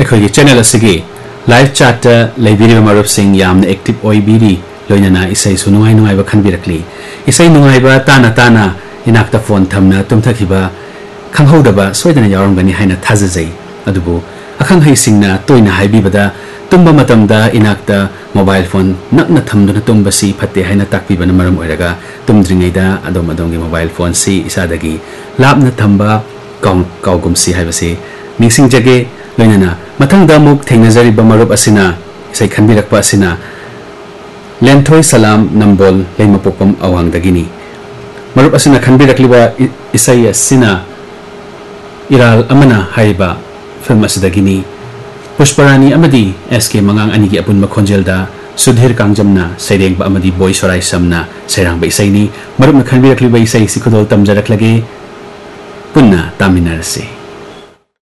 अखोई channel असिगे live चाट लेबिरी मरुप सिंग यामना active ओइबिरी लोइनना इसै सु नुंगाइ नुंगाइबा खनबिरकली इसै नुंगाइबा ताना ताना इनाक्ता फोन थमना तुमथखिबा खंगहौदबा सोइदना यावरमगनि हाइना थाजजै अदुबु अखंग हैसिंगना तोइना हाइबिबदा तुम्बा मतमदा इनाक्ता मोबाइल फोन नक्ना थमदुना तुम्बसी फत्ते हाइना ताकबिबना मरम ओइरगा तुमद्रिङैदा अदोम अदोमगी मोबाइल फोन सी इसादगी लापना थंबा काउगुमसी हाइबसे निसिंग जगे लोइनना मथंगदा मुक थेंगनजरिबा मरुप असिना इसै खनबिरकपा असिना लेंथोय सलाम नंबोल लेमपोपम अवांगदगिनी मरुप असिना खनबिरकलिबा इसै असिना इराल अमना हाइबा फिल्म असिदगिनी पुष्परानी अमदी एसके मंगांग अनिगी अपुनबा खोंजेलदा सुधीर कांगजमना सैरेंगबा अमदी बोय सोराय समना सैरांगबा इसैनी मरुपना खनबिरकलिबा इसै सिखुदोल तमजरकलगे पुन्ना तामिनारसे।